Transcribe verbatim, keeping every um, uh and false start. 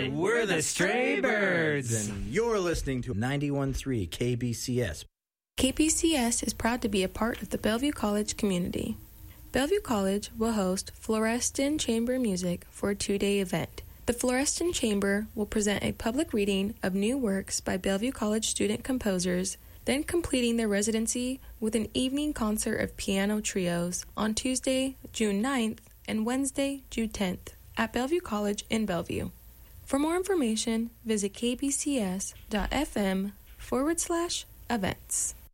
Hi, we're the Stray Birds. And you're listening to ninety-one point three K B C S. K B C S is proud to be a part of the Bellevue College community. Bellevue College will host Florestan Chamber Music for a two-day event. The Florestan Chamber will present a public reading of new works by Bellevue College student composers, then completing their residency with an evening concert of piano trios on Tuesday, June ninth, and Wednesday, June tenth, at Bellevue College in Bellevue. For more information, visit kbcs.fm forward slash events.